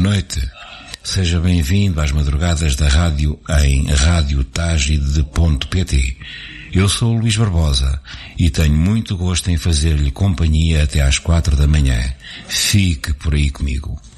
noite. Seja bem-vindo às madrugadas da rádio em radiotagide.pt. Eu sou o Luís Barbosa e tenho muito gosto em fazer-lhe companhia até às 4 da manhã. Fique por aí comigo.